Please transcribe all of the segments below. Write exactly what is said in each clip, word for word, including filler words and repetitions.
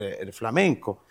el flamenco.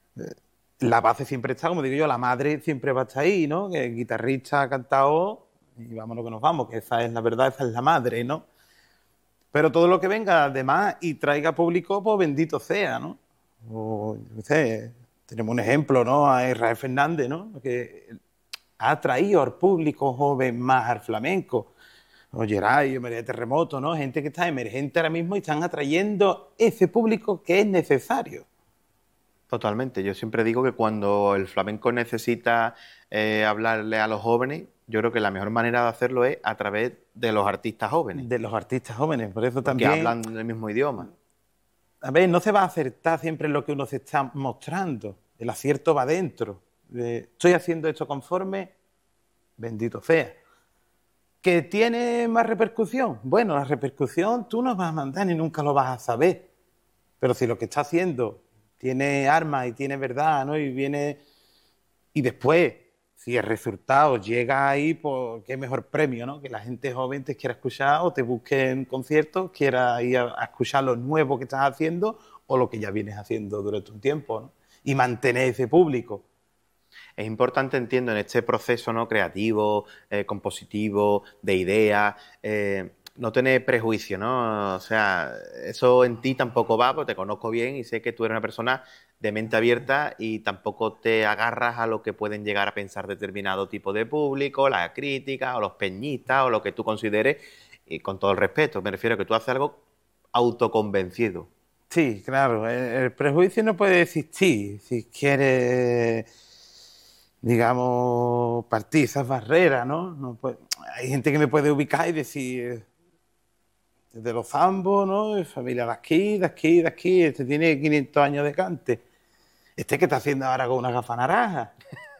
La base siempre está, como digo yo, la madre siempre va a estar ahí, ¿no? Que el guitarrista ha cantado y vámonos que nos vamos, que esa es la verdad, esa es la madre, ¿no? Pero todo lo que venga además y traiga público, pues bendito sea, ¿no? O, no sé, tenemos un ejemplo, ¿no? A Israel Fernández, ¿no? Que ha atraído al público joven más al flamenco. O Geray, o María Terremoto, ¿no? Gente que está emergente ahora mismo y están atrayendo ese público que es necesario. Totalmente. Yo siempre digo que cuando el flamenco necesita eh, hablarle a los jóvenes, yo creo que la mejor manera de hacerlo es a través de los artistas jóvenes. De los artistas jóvenes, por eso porque también... hablan el mismo idioma. A ver, no se va a acertar siempre en lo que uno se está mostrando. El acierto va dentro. Eh, estoy haciendo esto conforme, bendito sea. ¿Que tiene más repercusión? Bueno, la repercusión tú no vas a mandar ni nunca lo vas a saber. Pero si lo que está haciendo tiene armas y tiene verdad, ¿no? Y viene... Y después, si el resultado llega ahí, pues qué mejor premio, ¿no? Que la gente joven te quiera escuchar o te busque en conciertos, quiera ir a, a escuchar lo nuevo que estás haciendo o lo que ya vienes haciendo durante un tiempo, ¿no? Y mantener ese público. Es importante, entiendo, en este proceso, ¿no? creativo, eh, compositivo, de ideas, eh, no tener prejuicio, ¿no? O sea, eso en ti tampoco va, porque te conozco bien y sé que tú eres una persona de mente abierta y tampoco te agarras a lo que pueden llegar a pensar determinado tipo de público, la crítica o los peñistas o lo que tú consideres, y con todo el respeto, me refiero a que tú haces algo autoconvencido. Sí, claro, el, el prejuicio no puede existir si quieres, digamos, partir esas barreras, ¿no? No puede, hay gente que me puede ubicar y decir, desde los zambos, ¿no? De familia de aquí, de aquí, de aquí, este tiene quinientos años de cante. Este que está haciendo ahora con una gafa naranja.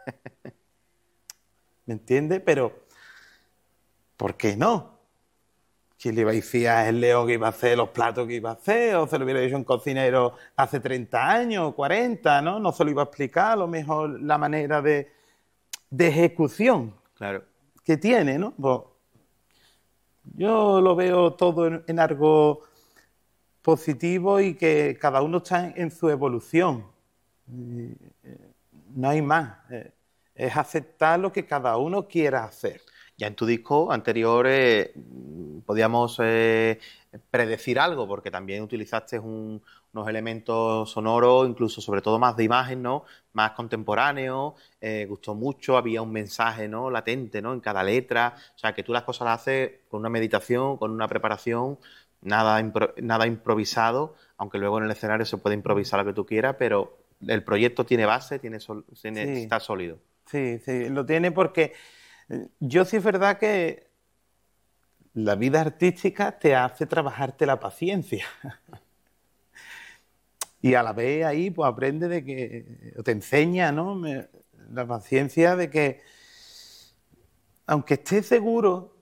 ¿Me entiendes? Pero, ¿por qué no? ¿Quién le iba a decir a el León que iba a hacer los platos que iba a hacer? O se lo hubiera dicho un cocinero hace treinta años, cuarenta, ¿no? No se lo iba a explicar a lo mejor la manera de, de ejecución Claro. que tiene, ¿no? Pues, yo lo veo todo en, en algo positivo y que cada uno está en, en su evolución. Y, eh, no hay más. Eh, es aceptar lo que cada uno quiera hacer. Ya en tu disco anterior eh, podíamos eh, predecir algo, porque también utilizaste un, unos elementos sonoros, incluso sobre todo más de imagen, ¿no? Más contemporáneos, eh, gustó mucho, había un mensaje, ¿no? latente, ¿no? en cada letra, o sea, que tú las cosas las haces con una meditación, con una preparación, nada, impro nada improvisado, aunque luego en el escenario se puede improvisar lo que tú quieras, pero el proyecto tiene base, tiene, sol tiene Sí, está sólido. sí, sí, lo tiene porque yo sí es verdad que la vida artística te hace trabajarte la paciencia. Y a la vez ahí pues aprende de que, o te enseña, ¿no? Me, la paciencia de que, aunque estés seguro,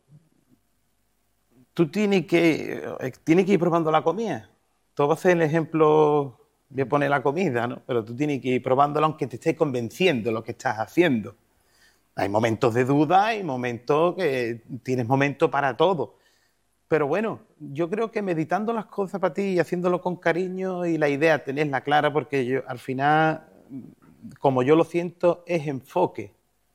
tú tienes que, eh, tienes que ir probando la comida. Todo va a ser el ejemplo de poner la comida, ¿no? Pero tú tienes que ir probándola aunque te estés convenciendo de lo que estás haciendo. Hay momentos de duda, hay momentos que tienes momentos para todo. Pero bueno, yo creo que meditando las cosas para ti y haciéndolo con cariño y la idea tenerla clara, porque yo, al final, como yo lo siento, es enfoque.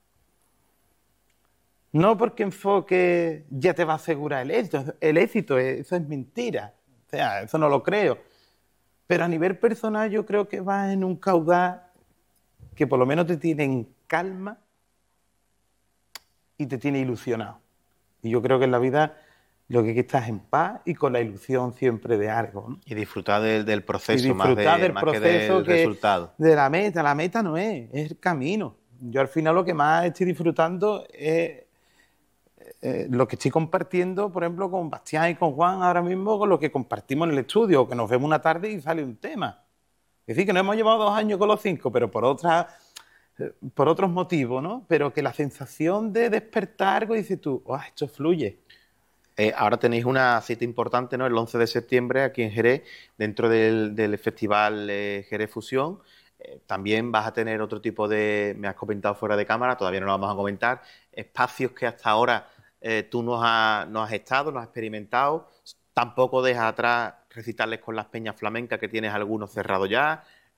No porque enfoque ya te va a asegurar el éxito, el éxito, eso es mentira. O sea, eso no lo creo. Pero a nivel personal yo creo que vas en un caudal que por lo menos te tiene en calma y te tiene ilusionado. Y yo creo que en la vida lo que hay que estar es en paz y con la ilusión siempre de algo, ¿no? Y disfrutar del, del proceso, Y disfrutar más, de, del más proceso que del que, resultado. de la meta. La meta no es, es el camino. Yo al final lo que más estoy disfrutando es eh, lo que estoy compartiendo, por ejemplo, con Bastián y con Juan ahora mismo, con lo que compartimos en el estudio, que nos vemos una tarde y sale un tema. Es decir, que no hemos llevado dos años con los cinco, pero por otras... por otros motivos, ¿no? Pero que la sensación de despertar algo y dices tú, oh, esto fluye. Eh, ahora tenéis una cita importante, ¿no? El once de septiembre aquí en Jerez, dentro del, del festival eh, Jerez Fusión. Eh, también vas a tener otro tipo de, me has comentado fuera de cámara, todavía no lo vamos a comentar, espacios que hasta ahora eh, tú no has, no has estado, no has experimentado. Tampoco dejas atrás recitarles con las peñas flamencas, que tienes algunos cerrados ya.